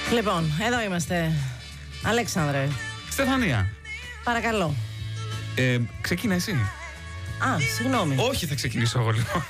Λοιπόν, εδώ είμαστε. Αλέξανδρε. Στεφανία. Παρακαλώ. Ξεκίνα εσύ. Συγγνώμη. Όχι, θα ξεκινήσω εγώ λοιπόν.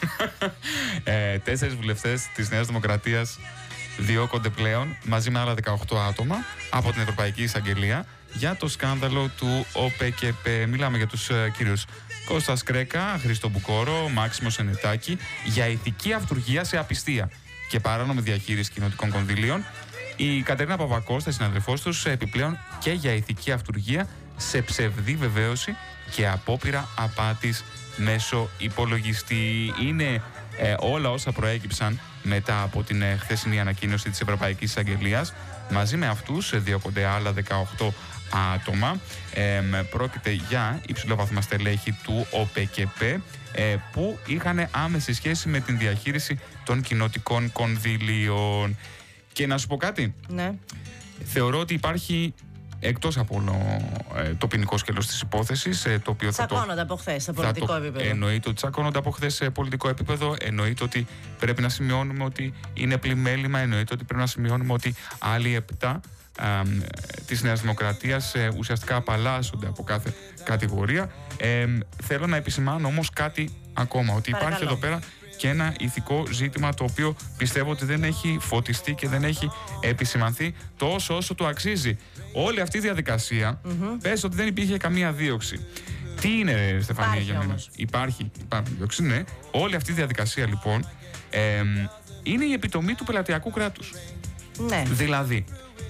4 βουλευτές της Νέας Δημοκρατίας διώκονται πλέον μαζί με άλλα 18 άτομα από την Ευρωπαϊκή Εισαγγελία για το σκάνδαλο του ΟΠΕΚΕΠ. Μιλάμε για τους κύριους Κώστας Κρέκα, Χρήστο Μπουκόρο, Μάξιμο Σενετάκη για ηθική αυτουργία σε απιστία και παράνομη διαχείριση κοινοτικών κονδυλίων. Η Κατερίνα Παπακώστα, συναδελφός τους, επιπλέον και για ηθική αυτουργία σε ψευδή βεβαίωση και απόπειρα απάτης μέσω υπολογιστή. Είναι όλα όσα προέκυψαν μετά από την χθεσινή ανακοίνωση της Ευρωπαϊκής Εισαγγελίας. Μαζί με αυτούς διώκονται άλλα 18 άτομα. Πρόκειται για υψηλόβαθμα στελέχη του ΟΠΕΚΕΠ που είχαν άμεση σχέση με την διαχείριση των κοινοτικών κονδύλιων. Και να σου πω κάτι. Ναι. Θεωρώ ότι υπάρχει, εκτός από όλο το ποινικό σκέλος της υπόθεσης, το οποίο τσακώνονται από χθες σε πολιτικό επίπεδο. Εννοείται ότι τσακώνονται από χθες σε πολιτικό επίπεδο. Εννοείται ότι πρέπει να σημειώνουμε ότι είναι πλημέλημα. Εννοείται ότι πρέπει να σημειώνουμε ότι άλλοι 7 της Νέας Δημοκρατίας ουσιαστικά απαλλάσσονται από κάθε κατηγορία. Θέλω να επισημάνω όμως κάτι ακόμα, ότι Παρακαλώ. υπάρχει εδώ πέρα και ένα ηθικό ζήτημα το οποίο πιστεύω ότι δεν έχει φωτιστεί και δεν έχει επισημανθεί τόσο όσο του αξίζει. Όλη αυτή η διαδικασία, πες ότι δεν υπήρχε καμία δίωξη. Τι είναι, Στεφανία, για μένα? Υπάρχει δίωξη, ναι. Όλη αυτή η διαδικασία λοιπόν είναι η επιτομή του πελατειακού κράτους. Ναι. Δηλαδή,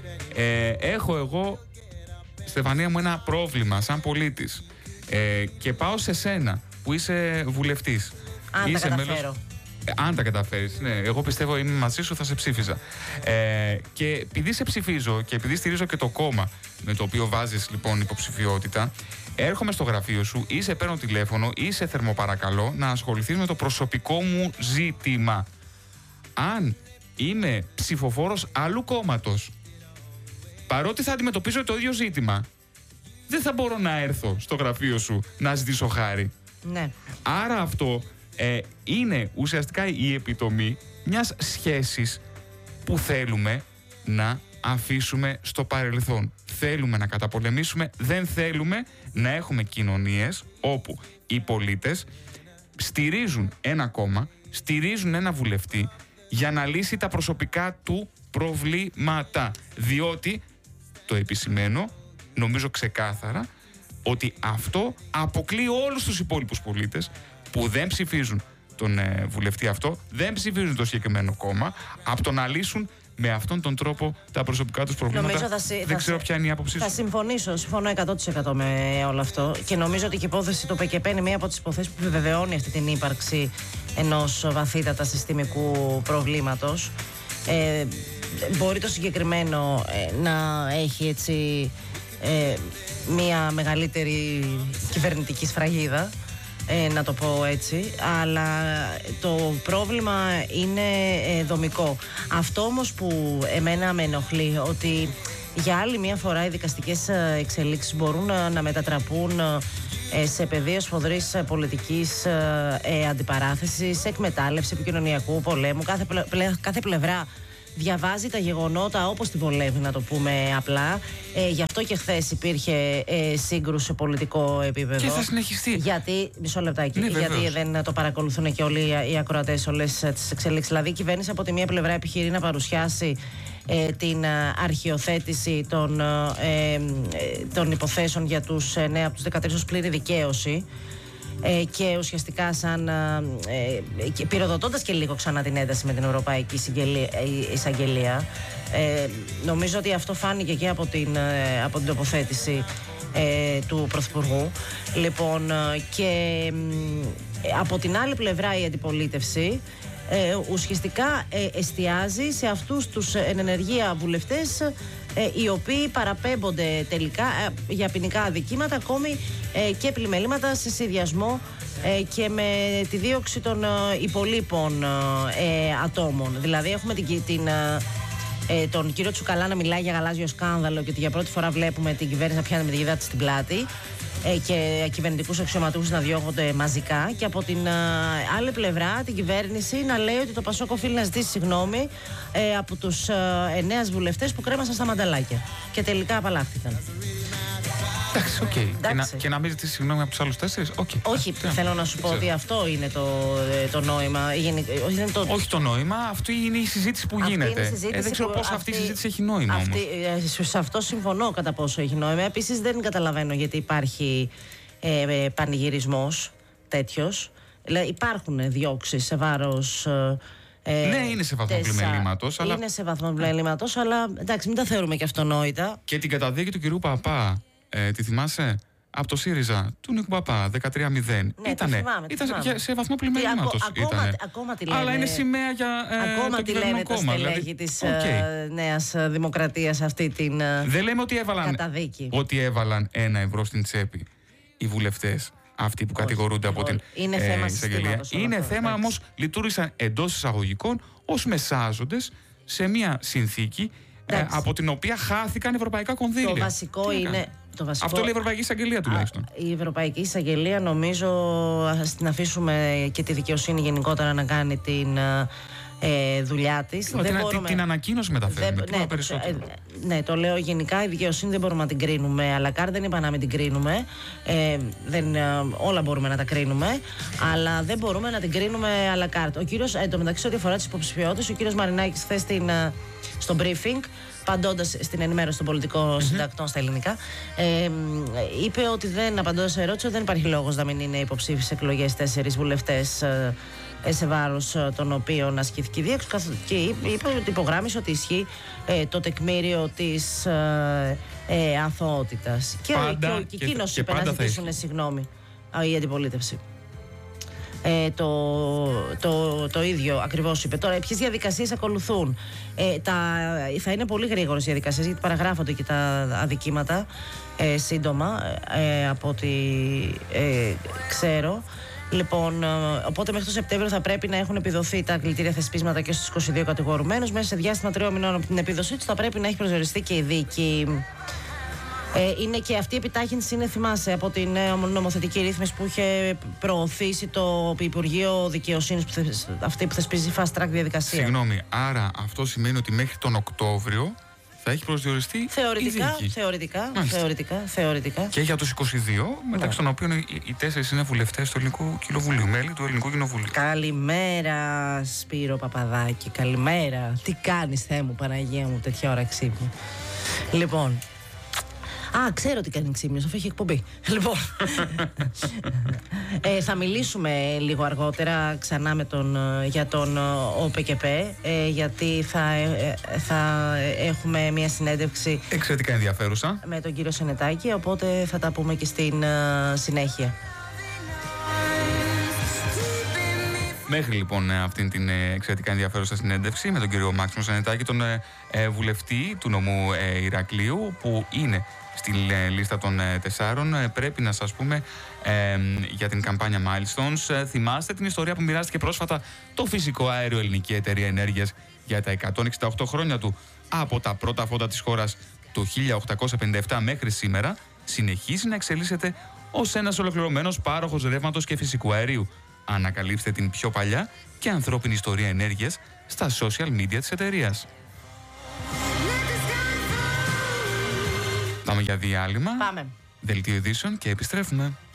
έχω εγώ, Στεφανία μου, ένα πρόβλημα σαν πολίτης και πάω σε σένα που είσαι βουλευτής. Αν τα καταφέρω. Αν τα καταφέρεις, ναι. Εγώ πιστεύω είμαι μαζί σου, θα σε ψήφιζα. Και επειδή σε ψηφίζω και επειδή στηρίζω και το κόμμα με το οποίο βάζεις λοιπόν υποψηφιότητα, έρχομαι στο γραφείο σου ή σε παίρνω τηλέφωνο ή σε θερμοπαρακαλώ να ασχοληθείς με το προσωπικό μου ζήτημα. Αν είμαι ψηφοφόρος άλλου κόμματος, παρότι θα αντιμετωπίζω το ίδιο ζήτημα, δεν θα μπορώ να έρθω στο γραφείο σου να ζητήσω χάρη. Ναι. Άρα αυτό είναι ουσιαστικά η επιτομή μιας σχέσης που θέλουμε να αφήσουμε στο παρελθόν. Θέλουμε να καταπολεμήσουμε, δεν θέλουμε να έχουμε κοινωνίες όπου οι πολίτες στηρίζουν ένα κόμμα, στηρίζουν ένα βουλευτή για να λύσει τα προσωπικά του προβλήματα. Διότι, το επισημαίνω, νομίζω ξεκάθαρα, ότι αυτό αποκλείει όλους τους υπόλοιπους πολίτες που δεν ψηφίζουν τον βουλευτή αυτό, δεν ψηφίζουν το συγκεκριμένο κόμμα, από το να λύσουν με αυτόν τον τρόπο τα προσωπικά τους προβλήματα. Δεν ξέρω ποια είναι η άποψή σου. Θα συμφωνώ 100% με όλο αυτό και νομίζω ότι η υπόθεση του ΠΚΠ είναι μία από τις υποθέσεις που επιβεβαιώνει αυτή την ύπαρξη ενός βαθύτατα συστημικού προβλήματος. Μπορεί το συγκεκριμένο να έχει έτσι μία μεγαλύτερη κυβερνητική σφραγίδα, να το πω έτσι, αλλά το πρόβλημα είναι δομικό. Αυτό όμως που εμένα με ενοχλεί, ότι για άλλη μία φορά οι δικαστικές εξελίξεις μπορούν να μετατραπούν σε πεδίο σφοδρής πολιτικής αντιπαράθεσης, εκμετάλλευση επικοινωνιακού πολέμου. Κάθε πλευρά διαβάζει τα γεγονότα όπως τη βολεύει, να το πούμε απλά. Γι' αυτό και χθες υπήρχε σύγκρουση σε πολιτικό επίπεδο. Και θα συνεχιστεί. Γιατί, μισό λεπτάκι, Ναι, γιατί δεν το παρακολουθούν και όλοι οι ακροατές όλες τις εξελίξεις. Δηλαδή η κυβέρνηση από τη μία πλευρά επιχειρεί να παρουσιάσει την αρχιοθέτηση των υποθέσεων για τους 9 από τους 13 ως πλήρη δικαίωση. Και ουσιαστικά πυροδοτώντας και λίγο ξανά την ένταση με την Ευρωπαϊκή Εισαγγελία. Νομίζω ότι αυτό φάνηκε και από την τοποθέτηση του Πρωθυπουργού. Λοιπόν, και από την άλλη πλευρά η αντιπολίτευση ουσιαστικά εστιάζει σε αυτούς τους εν ενεργεία βουλευτές οι οποίοι παραπέμπονται τελικά για ποινικά αδικήματα, ακόμη και πλημελήματα σε συνδυασμό και με τη δίωξη των υπολείπων ατόμων. Δηλαδή έχουμε τον κύριο Τσουκαλά να μιλάει για γαλάζιο σκάνδαλο και ότι για πρώτη φορά βλέπουμε την κυβέρνηση να πιάνει με τη γίδα της στην πλάτη. και κυβερνητικούς αξιωματούχους να διώκονται μαζικά, και από την άλλη πλευρά την κυβέρνηση να λέει ότι το Πασόκ οφείλει να ζητήσει συγγνώμη από τους 9 βουλευτές που κρέμασαν στα μανταλάκια και τελικά απαλλάχθηκαν. Εντάξει, οκ. Και να μην ζητήσει συγγνώμη από τους άλλους 4. Όχι, θέλω να σου πω ότι αυτό είναι το νόημα. Όχι το νόημα, αυτή είναι η συζήτηση που γίνεται. Δεν ξέρω πώς αυτή η συζήτηση έχει νόημα όμως. Σε αυτό συμφωνώ κατά πόσο έχει νόημα. Επίσης δεν καταλαβαίνω γιατί υπάρχει πανηγυρισμός τέτοιος. Υπάρχουν διώξεις σε βάρος. Ναι, είναι σε βαθμό πλημελήματος. Είναι σε βαθμό πλημελήματος, αλλά εντάξει, μην τα θεωρούμε και αυτονόητα. Και την καταδίκη του κυρίου Παπά, τη θυμάσαι? Από το ΣΥΡΙΖΑ, του Νίκου Παπά, 13-0. Ναι, ήταν σε βαθμό πλημελήματος. Ακόμα τη λένε. Αλλά είναι σημαία για ακόμα τη λένε τα στελέχη της Νέας Δημοκρατίας αυτή την δεν λέμε καταδίκη. Ότι έβαλαν 1 ευρώ στην τσέπη οι βουλευτές αυτοί που κατηγορούνται από την εισαγγελία. Είναι θέμα όμως, λειτουργήσαν εντός εισαγωγικών ως μεσάζοντες σε μια συνθήκη από την οποία χάθηκαν ευρωπαϊκά κονδύλια. Το βασικό είναι. Αυτό λέει η Ευρωπαϊκή Εισαγγελία τουλάχιστον. Η Ευρωπαϊκή Εισαγγελία, νομίζω, ας την αφήσουμε και τη δικαιοσύνη γενικότερα να κάνει την δουλειά της. Την ανακοίνωση μεταφέρουμε. Ναι, το λέω γενικά. Η δικαιοσύνη δεν μπορούμε να την κρίνουμε αλακάρ. Δεν είπα να μην την κρίνουμε. Όλα μπορούμε να τα κρίνουμε. Αλλά δεν μπορούμε να την κρίνουμε αλακάρ. Ο κύριος, εντωμεταξύ, ό,τι αφορά τις υποψηφιότητες, ο κύριος Μαρινάκης χθες στο briefing, απαντώντας στην ενημέρωση των πολιτικών συντακτών στα ελληνικά, είπε ότι απαντώντας σε ερώτηση, δεν υπάρχει λόγος να μην είναι υποψήφιοι σε εκλογές 4 βουλευτές σε βάρος των οποίων ασκήθηκε η δίωξη, και είπε ότι υπογράμμισε ότι ισχύει το τεκμήριο της αθωότητας. Και εκείνος είπε να ζητήσουν συγγνώμη η αντιπολίτευση. Το ίδιο ακριβώς είπε. Τώρα, ποιες διαδικασίες ακολουθούν? Θα είναι πολύ γρήγορες οι διαδικασίες, γιατί παραγράφονται και τα αδικήματα σύντομα, από ό,τι ξέρω. Λοιπόν, οπότε μέχρι το Σεπτέμβριο θα πρέπει να έχουν επιδοθεί τα κλητήρια θεσπίσματα και στους 22 κατηγορουμένους. Μέσα σε διάστημα 3 μηνών από την επίδοσή τους θα πρέπει να έχει προσδιοριστεί και η δίκη. Είναι και αυτή η επιτάχυνση, θυμάσαι, από την νομοθετική ρύθμιση που είχε προωθήσει το Υπουργείο Δικαιοσύνης, αυτή που θεσπίζει fast track διαδικασία. Συγγνώμη, άρα αυτό σημαίνει ότι μέχρι τον Οκτώβριο θα έχει προσδιοριστεί η δίκη. Θεωρητικά. Και για τους 22, μεταξύ των οποίων οι 4 είναι βουλευτές του Ελληνικού Κοινοβουλίου, μέλη του Ελληνικού Κοινοβουλίου. Καλημέρα, Σπύρο Παπαδάκη, καλημέρα. Τι κάνεις, Θεέ μου, Παναγία μου, τέτοια ώρα ξύπνου. Λοιπόν, ξέρω τι κάνει ξύπνιος, αφού έχει εκπομπή. Λοιπόν, θα μιλήσουμε λίγο αργότερα ξανά για τον ΟΠΚΠ, γιατί θα έχουμε μια συνέντευξη εξαιρετικά ενδιαφέρουσα με τον κύριο Σενετάκη, οπότε θα τα πούμε και στην συνέχεια. Μέχρι λοιπόν αυτήν την εξαιρετικά ενδιαφέρουσα συνέντευξη με τον κύριο Μάξιμο Σενετάκη, τον βουλευτή του νομού Ηρακλείου, που είναι στη λίστα των 4, πρέπει να σας πούμε για την καμπάνια Milestones. Θυμάστε την ιστορία που μοιράστηκε πρόσφατα το φυσικό αέριο Ελληνική Εταιρεία Ενέργειας για τα 168 χρόνια του? Από τα πρώτα φώτα της χώρας το 1857 μέχρι σήμερα συνεχίζει να εξελίσσεται ως ένας ολοκληρωμένος πάροχος ρεύματος και φυσικού αερίου. Ανακαλύψτε την πιο παλιά και ανθρώπινη ιστορία ενέργειας στα social media της εταιρείας. Πάμε για διάλειμμα. Πάμε. Δελτίο ειδήσεων και επιστρέφουμε.